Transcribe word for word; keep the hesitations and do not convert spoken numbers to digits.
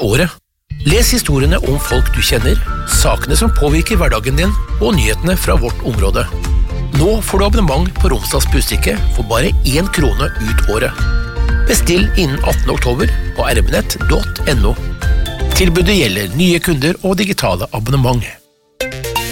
året. Les historiene om folk du kjenner, sakene som påvirker hverdagen din, og nyhetene fra vårt område. Nå får du abonnement på Romsdals Budstikke for bare én krone ut året. Bestill innen attende oktober på r m nett punktum no. Tilbudet gjelder nye kunder og digitale abonnement.